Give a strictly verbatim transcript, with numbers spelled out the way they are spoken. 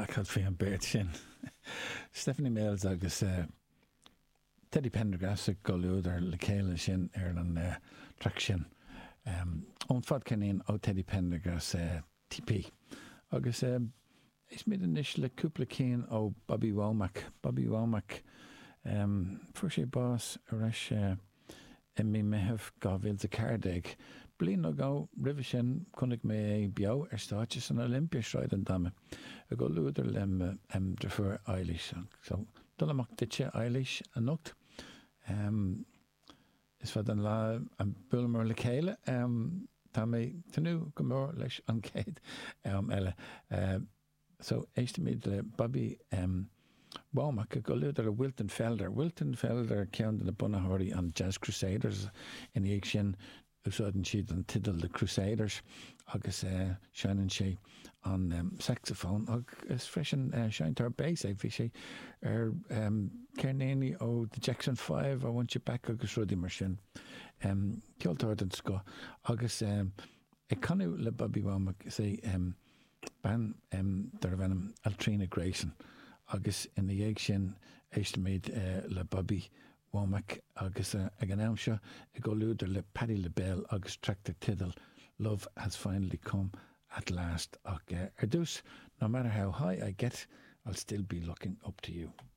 cad fé an béirt sin. Stephanie Mills agus uh, Teddy Pendergrass a goúidir le chéile sin ar an uh, track sin. Um, ón fad cenín ó Teddy Pendergrass uh, T P. Agus uh, is mid an is le cúpla cín ó Bobby Womack. Bobby Womack um, fuair sé bás ar eis uh, i mi mehef gáhfuil de cardéig. Blin ó gá rih sin chunig mé é beag ar státe san Olympiasráid an dame. A go luúidir lem um, de fuair Eilish. So, dul amach ditse Eilish an nocht. Um, is fad an lá an bulmar le chéile. Um, tá mé tanú go mór leis an céad um, eile. Uh, so, éiste míad le Bobby um, Womack a go luúidir a Wilton Felder. Wilton Felder ceann na bunathirí an Jazz Crusaders in dhéag sin úsáidan siad an tidal the Crusaders agus uh, seanan sé an um, saxophone agus freisin uh, seantar bass ag bhí sé ar um, cearnéní ó the Jackson five I Want You Back agus rudí mar sin um, ceoltóir sco agus um, ag canú le Bobby Womack sé um, ban um, dar bhenim Altrina Grayson agus in the dhéag sin éiste méid uh, le Bobby Womack agus uh, ag an amseo I go luúidir le Patti LaBelle agus tractor tidal Love Has Finally Come at Last ach uh, ar dús, no matter how high I get, I'll still be looking up to you.